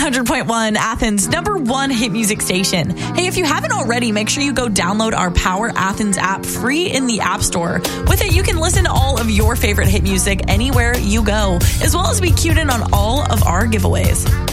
100.1, Athens' #1 hit music station. Hey, if you haven't already, make sure you go download our Power Athens app free in the App Store. With it, you can listen to all of your favorite hit music anywhere you go, as well as be cued in on all of our giveaways.